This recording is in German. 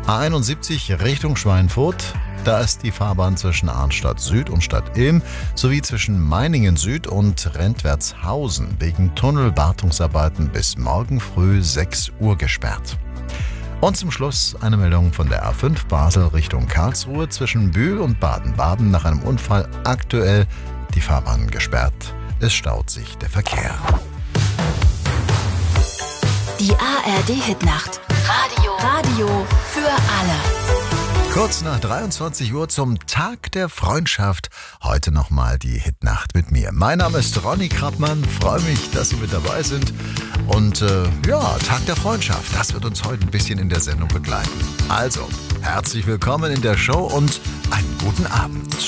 A71 Richtung Schweinfurt. Da ist die Fahrbahn zwischen Arnstadt Süd und Stadt Ilm sowie zwischen Meiningen Süd und Rentwertshausen wegen Tunnelwartungsarbeiten bis morgen früh 6 Uhr gesperrt. Und zum Schluss eine Meldung von der A5 Basel Richtung Karlsruhe zwischen Bühl und Baden-Baden nach einem Unfall aktuell die Fahrbahn gesperrt. Es staut sich der Verkehr. Die ARD-Hitnacht. Radio für alle. Kurz nach 23 Uhr zum Tag der Freundschaft. Heute nochmal die Hitnacht mit mir. Mein Name ist Ronny Krappmann. Freue mich, dass Sie mit dabei sind. Und Tag der Freundschaft. Das wird uns heute ein bisschen in der Sendung begleiten. Also, herzlich willkommen in der Show und einen guten Abend.